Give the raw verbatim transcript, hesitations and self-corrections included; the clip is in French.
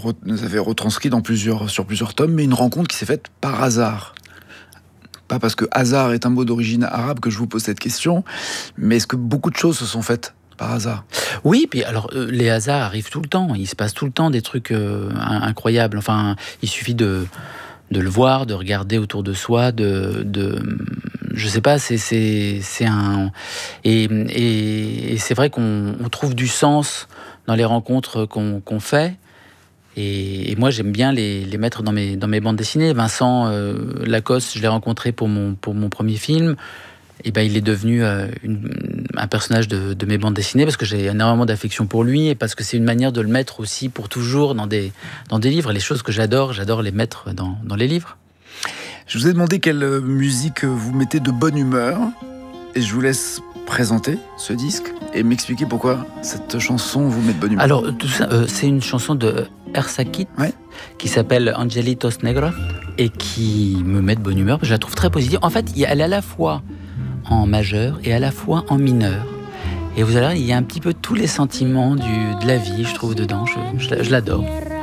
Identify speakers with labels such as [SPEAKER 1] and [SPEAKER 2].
[SPEAKER 1] re- avez retranscrit dans plusieurs, sur plusieurs tomes, mais une rencontre qui s'est faite par hasard. Pas parce que hasard est un mot d'origine arabe que je vous pose cette question, mais est-ce que beaucoup de choses se sont faites par hasard?
[SPEAKER 2] Oui, puis alors euh, les hasards arrivent tout le temps. Il se passe tout le temps des trucs euh, incroyables. Enfin, il suffit de de le voir, de regarder autour de soi, de, de je sais pas, c'est c'est c'est un et, et, et c'est vrai qu'on on trouve du sens dans les rencontres qu'on qu'on fait. Et, et moi, j'aime bien les, les mettre dans mes dans mes bandes dessinées. Vincent euh, Lacoste, je l'ai rencontré pour mon pour mon premier film. Et ben, il est devenu euh, une, un personnage de, de mes bandes dessinées parce que j'ai énormément d'affection pour lui et parce que c'est une manière de le mettre aussi pour toujours dans des, dans des livres. Les choses que j'adore, j'adore les mettre dans, dans les livres.
[SPEAKER 1] Je vous ai demandé quelle musique vous mettez de bonne humeur, et je vous laisse présenter ce disque et m'expliquer pourquoi cette chanson vous met de bonne humeur.
[SPEAKER 2] Alors, tout ça, euh, c'est une chanson de Eartha Kitt
[SPEAKER 1] Ouais.
[SPEAKER 2] qui s'appelle Angelitos Negros et qui me met de bonne humeur parce que je la trouve très positive. En fait, elle est à la fois en majeur et à la fois en mineur. Et vous allez voir, il y a un petit peu tous les sentiments du, de la vie, je trouve, dedans. Je, je, je l'adore.